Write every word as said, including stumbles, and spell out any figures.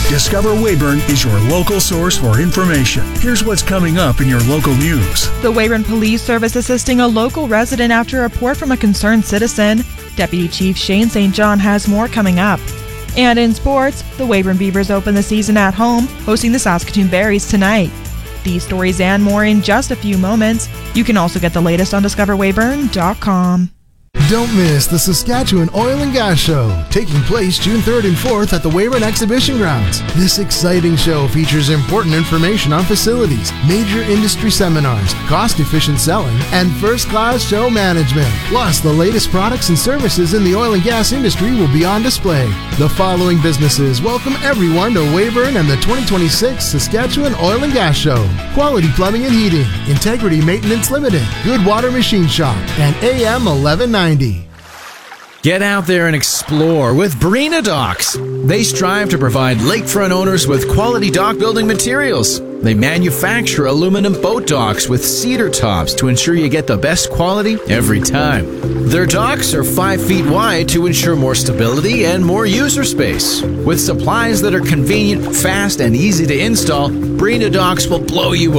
Discover Weyburn is your local source for information. Here's what's coming up in your local news. The Weyburn Police Service assisting a local resident after a report from a concerned citizen. Deputy Chief Shane Saint John has more coming up. And in sports, the Weyburn Beavers open the season at home, hosting the Saskatoon Berries tonight. These stories and more in just a few moments. You can also get the latest on discover weyburn dot com. Don't miss the Saskatchewan Oil and Gas Show, taking place June third and fourth at the Weyburn Exhibition Grounds. This exciting show features important information on facilities, major industry seminars, cost-efficient selling, and first-class show management. Plus, the latest products and services in the oil and gas industry will be on display. The following businesses welcome everyone to Weyburn and the twenty twenty-six Saskatchewan Oil and Gas Show. Quality Plumbing and Heating, Integrity Maintenance Limited, Good Water Machine Shop, and A M eleven ninety. Get out there and explore with Barina Docks. They strive to provide lakefront owners with quality dock building materials. They manufacture aluminum boat docks with cedar tops to ensure you get the best quality every time. Their docks are five feet wide to ensure more stability and more user space. With supplies that are convenient, fast, and easy to install, Barina Docks will blow you away.